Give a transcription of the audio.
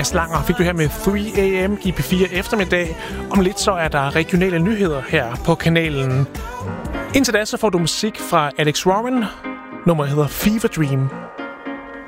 Mads Langer fik du her med 3 AM i P4 eftermiddag. Om lidt så er der regionale nyheder her på kanalen. Indtil da så får du musik fra Alex Warren. Nummeret hedder Fever Dream.